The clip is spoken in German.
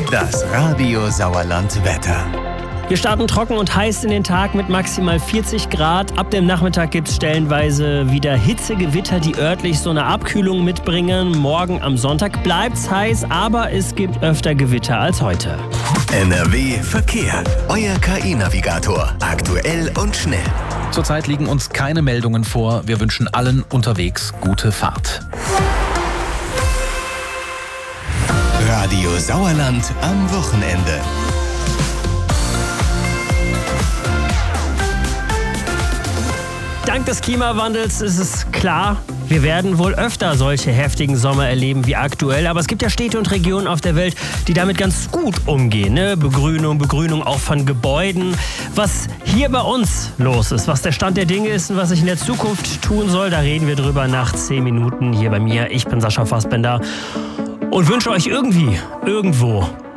Das Radio Sauerland Wetter. Wir starten trocken und heiß in den Tag mit maximal 40 Grad. Ab dem Nachmittag gibt es stellenweise wieder Hitzegewitter, die örtlich so eine Abkühlung mitbringen. Morgen am Sonntag bleibt's heiß, aber es gibt öfter Gewitter als heute. NRW Verkehr. Euer KI-Navigator. Aktuell und schnell. Zurzeit liegen uns keine Meldungen vor. Wir wünschen allen unterwegs gute Fahrt. Radio Sauerland am Wochenende. Dank des Klimawandels ist es klar, wir werden wohl öfter solche heftigen Sommer erleben wie aktuell. Aber es gibt ja Städte und Regionen auf der Welt, die damit ganz gut umgehen. Ne? Begrünung auch von Gebäuden. Was hier bei uns los ist, was der Stand der Dinge ist und was ich in der Zukunft tun soll, da reden wir drüber nach 10 Minuten hier bei mir. Ich bin Sascha Fassbender und wünsche euch irgendwie, irgendwo